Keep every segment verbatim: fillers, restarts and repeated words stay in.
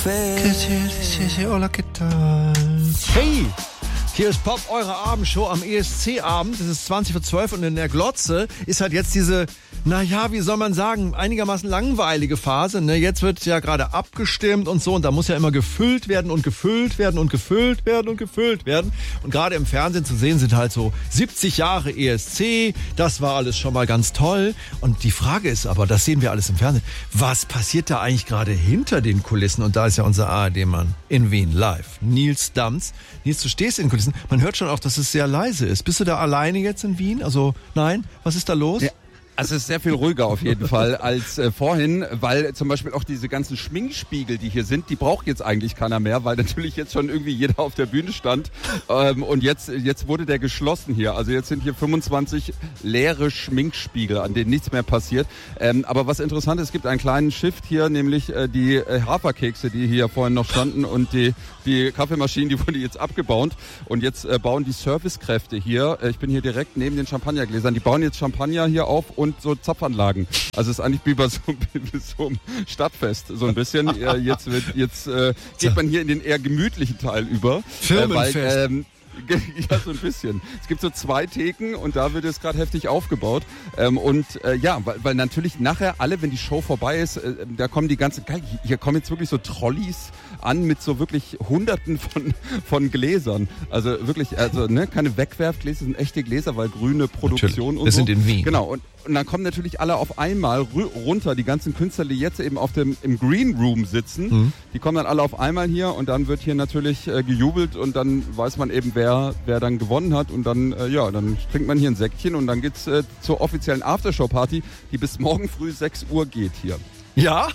Hey, hier ist Pop, eure Abendshow am E S C-Abend. Es ist zwanzig vor zwölf und in der Glotze ist halt jetzt diese, naja, wie soll man sagen, einigermaßen langweilige Phase. Ne? Jetzt wird ja gerade abgestimmt und so und da muss ja immer gefüllt werden und gefüllt werden und gefüllt werden und gefüllt werden. Und gerade im Fernsehen zu sehen sind halt so siebzig Jahre E S C. Das war alles schon mal ganz toll. Und die Frage ist aber, das sehen wir alles im Fernsehen, was passiert da eigentlich gerade hinter den Kulissen? Und da ist ja unser A R D-Mann in Wien live, Nils Dams. Nils, du stehst in den Kulissen. Man hört schon auch, dass es sehr leise ist. Bist du da alleine jetzt in Wien? Also nein, was ist da los? Ja. Also es ist sehr viel ruhiger auf jeden Fall als äh, vorhin, weil zum Beispiel auch diese ganzen Schminkspiegel, die hier sind, die braucht jetzt eigentlich keiner mehr, weil natürlich jetzt schon irgendwie jeder auf der Bühne stand ähm, und jetzt jetzt wurde der geschlossen hier. Also jetzt sind hier fünfundzwanzig leere Schminkspiegel, an denen nichts mehr passiert. Ähm, aber was interessant ist, es gibt einen kleinen Shift hier, nämlich äh, die äh, Haferkekse, die hier vorhin noch standen und die die Kaffeemaschinen, die wurden jetzt abgebaut und jetzt äh, bauen die Servicekräfte hier, äh, ich bin hier direkt neben den Champagnergläsern, die bauen jetzt Champagner hier auf und und so Zapfanlagen. Also es ist eigentlich wie bei so, wie so einem Stadtfest so ein bisschen. Jetzt wird jetzt äh, geht man hier in den eher gemütlichen Teil über. Firmenfest. Äh, weil, ähm, ja, so ein bisschen. Es gibt so zwei Theken und da wird es gerade heftig aufgebaut. Ähm, und äh, ja, weil, weil natürlich nachher alle, wenn die Show vorbei ist, äh, da kommen die ganzen, geil, hier kommen jetzt wirklich so Trolleys an mit so wirklich Hunderten von von Gläsern. Also wirklich, also ne, keine Wegwerfgläser, sind echte Gläser, weil grüne Produktion natürlich. Und das so. Das sind in Wien. Genau. Und, und dann kommen natürlich alle auf einmal rü- runter, die ganzen Künstler, die jetzt eben auf dem im Green Room sitzen, mhm. die kommen dann alle auf einmal hier und dann wird hier natürlich äh, gejubelt und dann weiß man eben, wer wer dann gewonnen hat und dann äh, ja, dann trinkt man hier ein Säckchen und dann geht's äh, zur offiziellen Aftershow-Party, die bis morgen früh sechs Uhr geht hier. Ja?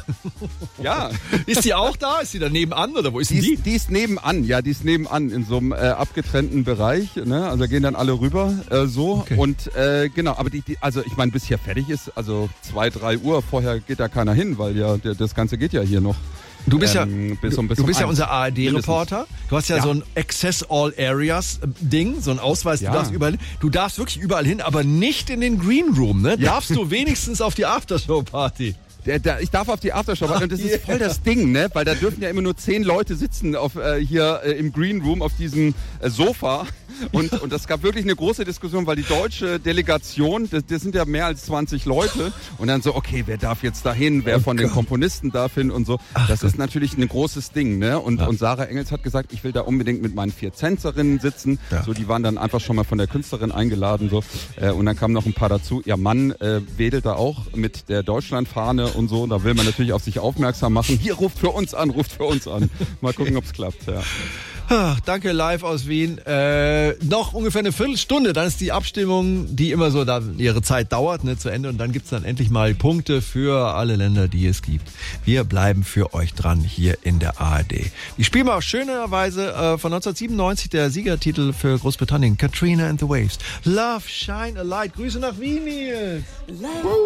Ja. Ist die auch da? Ist die da nebenan oder wo ist die? Die ist, die ist nebenan, ja, die ist nebenan in so einem äh, abgetrennten Bereich, ne? Also da gehen dann alle rüber, äh, so okay. Und äh, genau, aber die, die also ich meine, bis hier fertig ist, also zwei, drei Uhr, vorher geht da keiner hin, weil ja der, das Ganze geht ja hier noch. Du bist ja, ähm, bis um, bis du um bist ja eins. unser A R D-Reporter. Du hast ja, ja so ein Access All Areas Ding, so ein Ausweis. Ja. Du darfst überall, du darfst wirklich überall hin, aber nicht in den Green Room, ne? Ja. Darfst du wenigstens auf die Aftershow-Party? Der, der, ich darf auf die Aftershow warten und das ist voll das Ding, ne? Weil da dürfen ja immer nur zehn Leute sitzen auf, äh, hier äh, im Green Room auf diesem äh, Sofa. Und, und das gab wirklich eine große Diskussion, weil die deutsche Delegation, das, das sind ja mehr als zwanzig Leute. Und dann so, okay, wer darf jetzt dahin, wer oh von Gott. den Komponisten darf hin und so. Ach das Gott. ist natürlich ein großes Ding, ne? Und, ja. und Sarah Engels hat gesagt, ich will da unbedingt mit meinen vier Tänzerinnen sitzen. Ja. So, die waren dann einfach schon mal von der Künstlerin eingeladen. So. Äh, und dann kamen noch ein paar dazu. Ihr Mann äh, wedelt da auch mit der Deutschlandfahne und so. Da will man natürlich auf sich aufmerksam machen. Hier, ruft für uns an, ruft für uns an. Mal gucken, ob es klappt, ja. Ach, danke, live aus Wien. Äh, noch ungefähr eine Viertelstunde, dann ist die Abstimmung, die immer so da ihre Zeit dauert, ne, zu Ende. Und dann gibt's dann endlich mal Punkte für alle Länder, die es gibt. Wir bleiben für euch dran hier in der A R D. Ich spiele mal schönerweise äh, von neunzehnhundertsiebenundneunzig der Siegertitel für Großbritannien. Katrina and the Waves. Love, Shine a Light. Grüße nach Wien, Nils.